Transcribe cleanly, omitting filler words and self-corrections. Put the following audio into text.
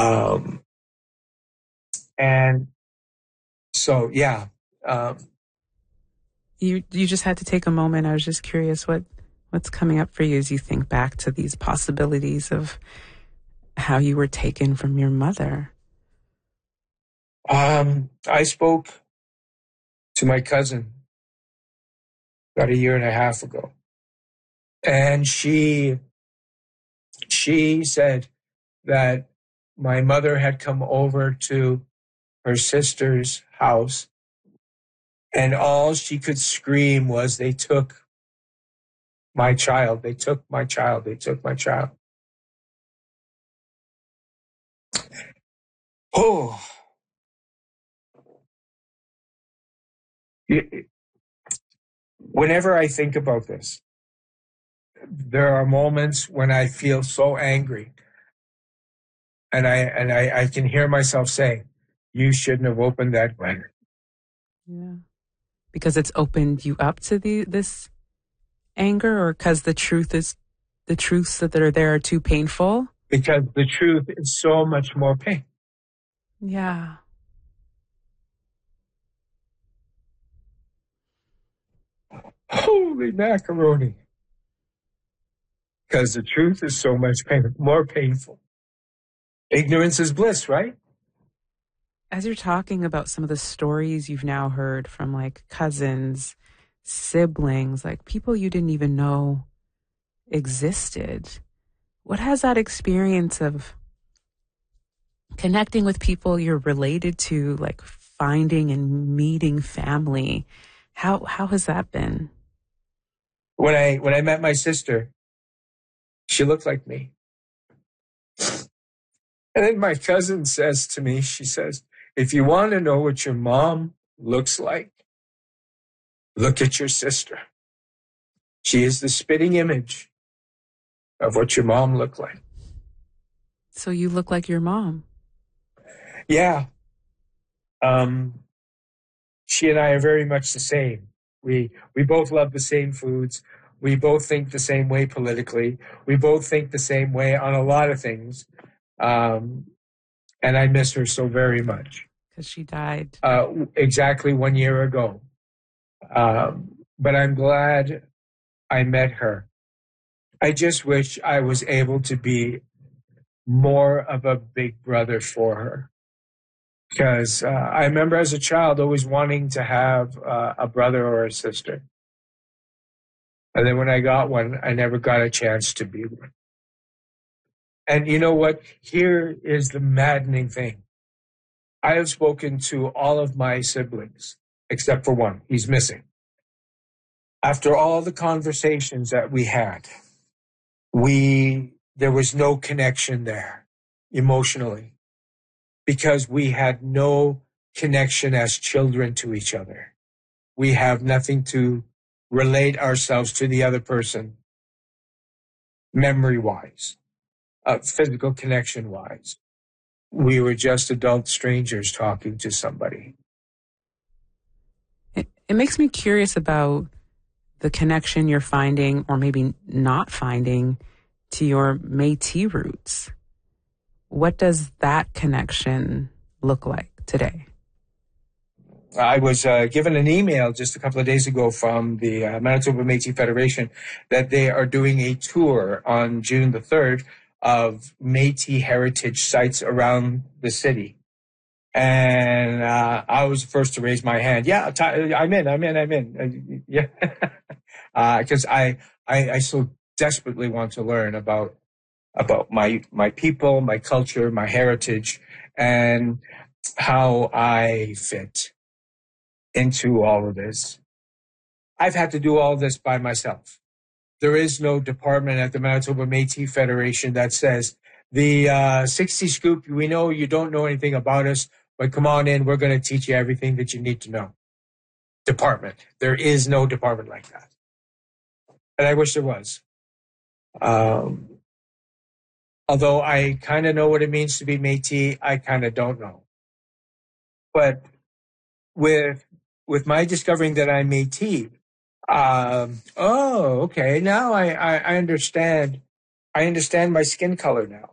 Um, and so, yeah. Um, You just had to take a moment. I was just curious what's coming up for you as you think back to these possibilities of how you were taken from your mother. I spoke to my cousin about a year and a half ago, and she said that my mother had come over to her sister's house, and all she could scream was, "They took my child, they took my child, they took my child." Oh, whenever I think about this, there are moments when I feel so angry, and I can hear myself saying, "You shouldn't have opened that letter." Yeah. Because it's opened you up to this anger, or because the truths that are there are too painful? Because the truth is so much more pain. Yeah. Holy macaroni. Because the truth is so much more painful. Ignorance is bliss, right? As you're talking about some of the stories you've now heard from like cousins, siblings, like people you didn't even know existed, what has that experience of connecting with people you're related to, like finding and meeting family, how has that been? When I met my sister, she looked like me. And then my cousin says to me, she says, "If you want to know what your mom looks like, look at your sister. She is the spitting image of what your mom looked like." So you look like your mom. Yeah. Um, she and I are very much the same. We both love the same foods. We both think the same way politically. We both think the same way on a lot of things. Um, and I miss her so very much. Because she died. Exactly 1 year ago. But I'm glad I met her. I just wish I was able to be more of a big brother for her. Because I remember as a child always wanting to have a brother or a sister. And then when I got one, I never got a chance to be one. And you know what? Here is the maddening thing. I have spoken to all of my siblings, except for one. He's missing. After all the conversations that we had, there was no connection there emotionally because we had no connection as children to each other. We have nothing to relate ourselves to the other person memory-wise, physical connection-wise. We were just adult strangers talking to somebody. It makes me curious about the connection you're finding, or maybe not finding, to your Métis roots. What does that connection look like today? I was given an email just a couple of days ago from the Manitoba Métis Federation that they are doing a tour on June the 3rd of Métis heritage sites around the city. And I was the first to raise my hand. Yeah, I'm in. Yeah, because I so desperately want to learn about my people, my culture, my heritage, and how I fit into all of this. I've had to do all this by myself. There is no department at the Manitoba Métis Federation that says, the 60 Scoop, we know you don't know anything about us, but come on in, we're going to teach you everything that you need to know. Department. There is no department like that. And I wish there was. Although I kind of know what it means to be Métis, I kind of don't know. But with my discovering that I'm Métis, oh, okay, now I understand. I understand my skin color now.